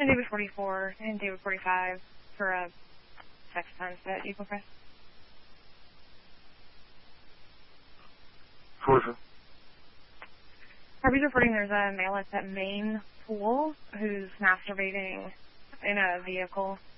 and David 44 and David 45 for a sex times that Eagle Press. Georgia. Harvey's reporting there's a male at that main pool who's masturbating in a vehicle